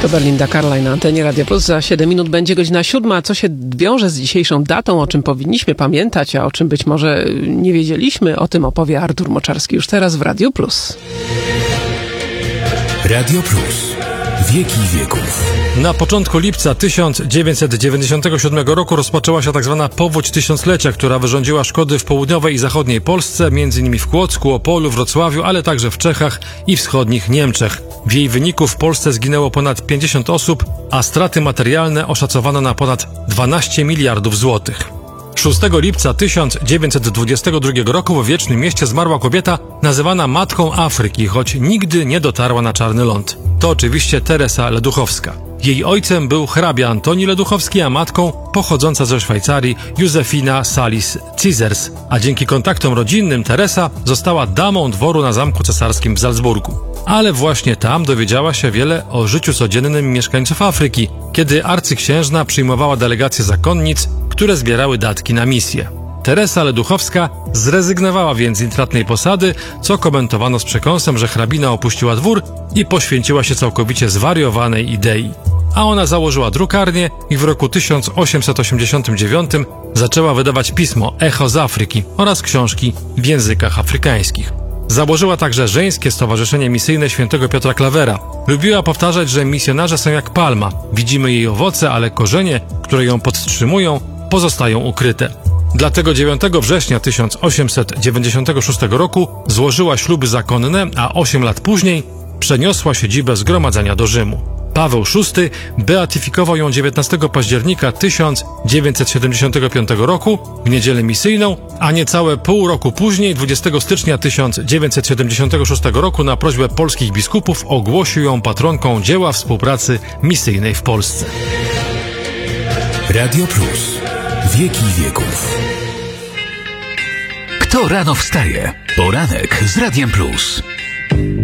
To Belinda Carlisle na antenie Radia Plus. Za 7 minut będzie godzina 7. A co się wiąże z dzisiejszą datą, o czym powinniśmy pamiętać, a o czym być może nie wiedzieliśmy, o tym opowie Artur Moczarski już teraz w Radiu Plus. Radio Plus. Wieki wieków. Na początku lipca 1997 roku rozpoczęła się tzw. powódź tysiąclecia, która wyrządziła szkody w południowej i zachodniej Polsce, m.in. w Kłodzku, Opolu, Wrocławiu, ale także w Czechach i wschodnich Niemczech. W jej wyniku w Polsce zginęło ponad 50 osób, a straty materialne oszacowano na ponad 12 miliardów złotych. 6 lipca 1922 roku w Wiecznym Mieście zmarła kobieta nazywana Matką Afryki, choć nigdy nie dotarła na czarny ląd. To oczywiście Teresa Leduchowska. Jej ojcem był hrabia Antoni Leduchowski, a matką pochodząca ze Szwajcarii Józefina Salis-Cizers, a dzięki kontaktom rodzinnym Teresa została damą dworu na Zamku Cesarskim w Salzburgu. Ale właśnie tam dowiedziała się wiele o życiu codziennym mieszkańców Afryki, kiedy arcyksiężna przyjmowała delegacje zakonnic, które zbierały datki na misję. Teresa Leduchowska zrezygnowała więc z intratnej posady, co komentowano z przekąsem, że hrabina opuściła dwór i poświęciła się całkowicie zwariowanej idei. A ona założyła drukarnię i w roku 1889 zaczęła wydawać pismo Echo z Afryki oraz książki w językach afrykańskich. Założyła także żeńskie stowarzyszenie misyjne Świętego Piotra Klawera. Lubiła powtarzać, że misjonarze są jak palma. Widzimy jej owoce, ale korzenie, które ją podtrzymują, pozostają ukryte. Dlatego 9 września 1896 roku złożyła śluby zakonne, a 8 lat później przeniosła siedzibę zgromadzenia do Rzymu. Paweł VI beatyfikował ją 19 października 1975 roku w niedzielę misyjną, a niecałe pół roku później, 20 stycznia 1976 roku na prośbę polskich biskupów ogłosił ją patronką dzieła współpracy misyjnej w Polsce. Radio Plus. Wieki wieków. Kto rano wstaje? Poranek z Radiem Plus.